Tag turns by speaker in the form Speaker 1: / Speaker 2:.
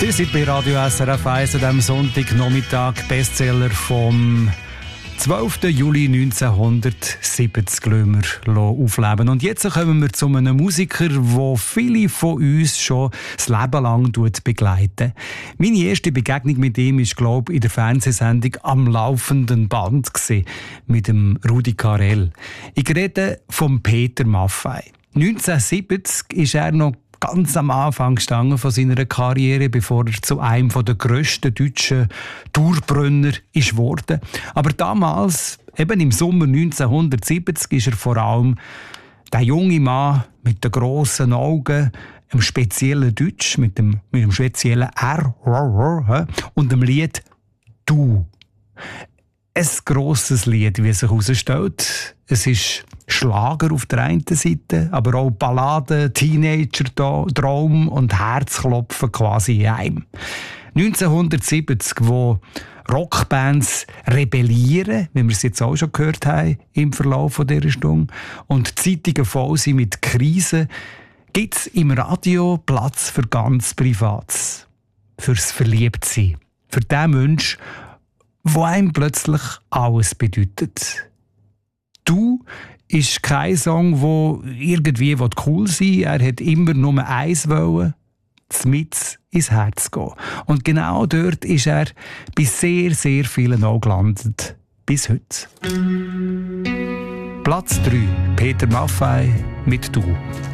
Speaker 1: Ihr seid bei Radio SRF 1 an diesem Sonntagnachmittag, Bestseller vom 12. Juli 1970 lassen wir aufleben. Und jetzt kommen wir zu einem Musiker, der viele von uns schon das Leben lang begleiten. Meine erste Begegnung mit ihm war, glaube ich, in der Fernsehsendung «Am laufenden Band» mit dem Rudi Carrell. Ich rede von Peter Maffay. 1970 ist er noch ganz am Anfang gestanden von seiner Karriere, bevor er zu einem der grössten deutschen Dauerbrenner ist worden. Aber damals, eben im Sommer 1970, ist er vor allem der junge Mann mit den grossen Augen, einem speziellen Deutsch, mit dem speziellen R und dem Lied «Du». Ein grosses Lied, wie es sich herausstellt. Es ist Schlager auf der einen Seite, aber auch Balladen, Teenager-Traum und Herzklopfen quasi in einem. 1970, wo Rockbands rebellieren, wie wir es jetzt auch schon gehört haben im Verlauf dieser Stunde, und Zeitungen voll sind mit Krisen, gibt es im Radio Platz für ganz Privates, fürs Verliebtsein, für den Menschen, wo einem plötzlich alles bedeutet. «Du» ist kein Song, der irgendwie cool sein will. Er hat immer nur eins wollen, mit ins Herz gehen. Und genau dort ist er bei sehr, sehr vielen auch gelandet. Bis heute. Platz 3. Peter Maffay mit «Du».